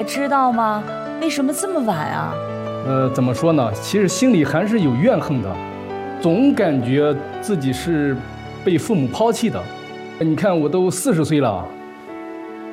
知道吗？为什么这么晚啊？ 怎么说呢？其实心里还是有怨恨的，总感觉自己是被父母抛弃的。你看，我都40岁了，